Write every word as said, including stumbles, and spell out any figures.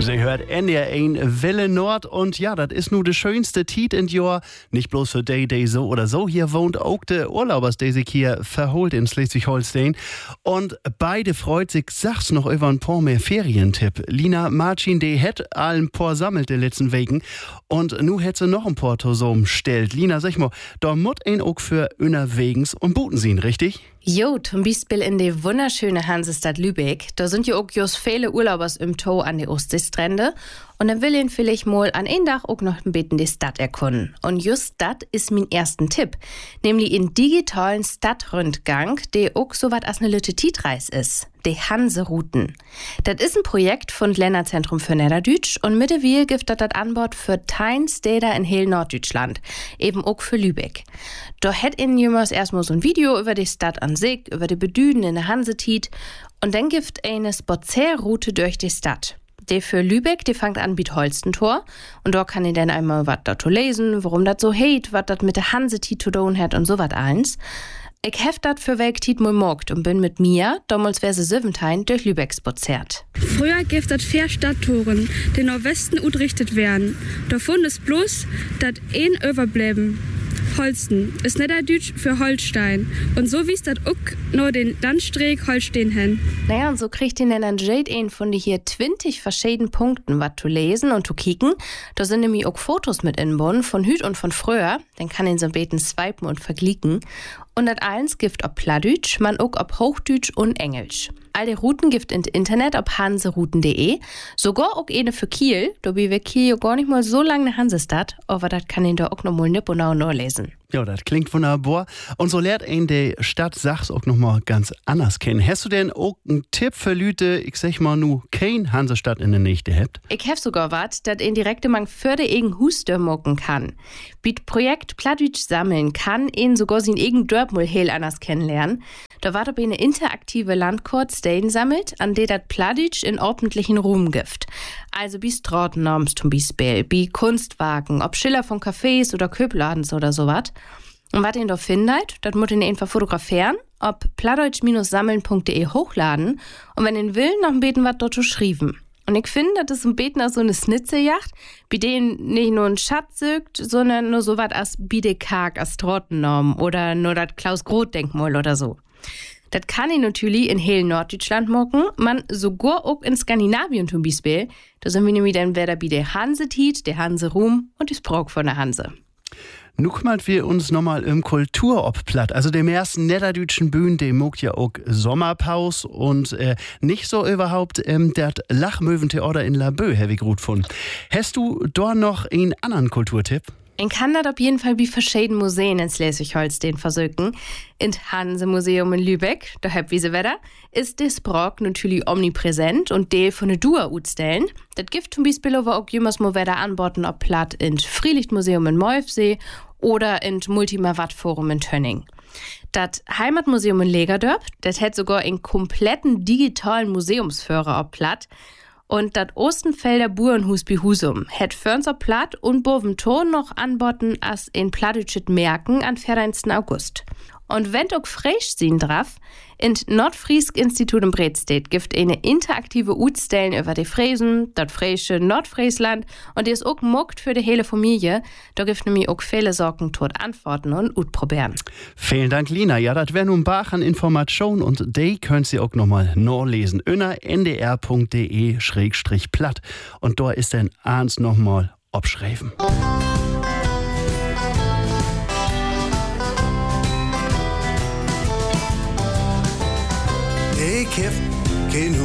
Sie hört N D R eins Welle Nord und ja, das ist nur der schönste Tiet in Jahr. Nicht bloß für die, die so oder so hier wohnt, auch der Urlaubers, der sich hier verholt in Schleswig-Holstein. Und beide freut sich, sag's noch über ein paar mehr Ferientipp. Lina Marcin, die hat allen paar sammelt die letzten Wegen und nu hätt sie noch ein paar so stellt. Lina, sag mal, da mut ein auch für unterwegs und Butensien, richtig? Jo, zum Beispiel in die wunderschöne Hansestadt Lübeck. Da sind ja auch just viele Urlaubers im Tow an die Ostseestrände. Und dann will ihn vielleicht mal an einem Tag auch noch ein bisschen die Stadt erkunden. Und just das ist mein ersten Tipp. Nämlich in digitalen Stadtrundgang, der auch so was als eine Lütte Tietreis ist. Die Hanse-Routen. Das ist ein Projekt von Länderzentrum für Niederdütsch und mittlerweile gibt das das Anbot für tein Städte in heel Norddeutschland. Eben auch für Lübeck. Da hätt in jemals erstmal so ein Video über die Stadt an sich, über die Bedüden in der Hansetiet. Und dann gibt eine Spazierroute durch die Stadt. Die für Lübeck, die fängt an mit Holstentor. Und da kann ich dann einmal was dazu lesen, warum das so heit, was das mit der Hansetiet zu tun hat und so was eins. Ich hef dat für welk Tiet mal mogt und bin mit mir, damals wär se Söventein, durch Lübeck spaziert. Früher gibt das vier Stadttoren, die nach Westen utrichtet werden. Davon ist bloß, dat ein überbleiben. Holsten ist Niederdütsch für Holstein. Und so wies dat auch nur den Landstreek Holstein hin. Naja, und so kriegt ihr dann Jade ein von die hier zwanzig verschiedenen Punkten, was zu lesen und zu kicken. Da sind nämlich auch Fotos mit inbun, von Hüt und von früher. Dann kann ihn so beten swipen und verglicken. Und das eins gibt ob Plattdütsch, man auch ob Hochdütsch und Englisch. All die Routen gibt ins Internet ob hanserouten punkt de. Sogar auch eine für Kiel. Da wir Kiel ja gar nicht mal so lange eine Hansestadt, aber das kann ihn da auch noch mal nipp und genau lesen. Ja, das klingt wunderbar. Und so lernt ihn die Stadt Sachs auch noch mal ganz anders kennen. Hast du denn auch einen Tipp für Lüte, ich sag mal nu, kein Hansestadt in der Nächte habt? Ich hab sogar was, dat ihn direkt mang für de egen Huster mocken kann. Biet Projekt Plattdütsch sammeln kann ihn sogar sin egen Dörpmul heel anders kennenlernen. Da war dabei eine interaktive Landkarte, der ihn sammelt, an der dat Plattdütsch in ordentlichen Ruhm gibt. Also wie Straßennamen zum Beispiel, wie Kunstwagen, ob Schiller von Cafés oder Köbladens oder sowas. Und was ihn da findet, das muss ihn einfach fotografieren, ob plattdeutsch sammeln punkt de hochladen und wenn ihn will, noch ein Beten was dort schreiben. Und ich finde, das ist ein Beten aus so eine Schnitzeljacht, bei denen nicht nur ein Schatz sögt, sondern nur so was als Bidekarg, als Trottennorm oder nur das Klaus-Groth-Denkmal oder so. Das kann ich natürlich in heel Norddeutschland mocken, man sogar auch in Skandinavien zum Beispiel. Da sind wir nämlich dann wieder bei der Hansetiet, der Hanse-Ruhm und die Sprach von der Hanse. Nu kümmert wir uns nochmal im Kulturobplatt. Also dem ersten niederdütschen Bühnen, dem mogt ja auch Sommerpaus und äh, nicht so überhaupt ähm, der Lachmöwentheater in Laboe, Herr Wigrut von. Hast du da noch einen anderen Kulturtipp? Ich kann das auf jeden Fall wie verschiedene Museen in Schleswig-Holstein versuchen. In Hanse-Museum in Lübeck, da habt wie sie wetter, ist das Sprach natürlich omnipräsent und Teil von der Dua utstellen. Das gibt zum Beispiel aber auch jemals mal wetter anboten ob Platt in Freilichtmuseum in Molfsee oder in Multimavat-Forum in Tönning. Das Heimatmuseum in Legerdörp, das hat sogar einen kompletten digitalen Museumsführer ob Platt. Und das Ostenfelder Burenhus bei Husum hat Förnser Platt und Boventon noch anboten als in Plattdütschet Merken an vierzehnten August. Und wenn auch frisch sind drauf, in Nordfriesk Institut in Bredstedt gibt eine interaktive Utstellen über die Fräsen, das fräische Nordfriesland und die ist auch mogt für die hele Familie. Da gibt nämlich auch viele Sorgen tot antworten und utprobieren. Vielen Dank, Lina. Ja, das wäre nun Bach an Informationen und die könnt ihr auch nochmal nachlesen. Unter n d r punkt de schrägstrich platt. Und da ist dann eins nochmal abschreiben. Ik heb geen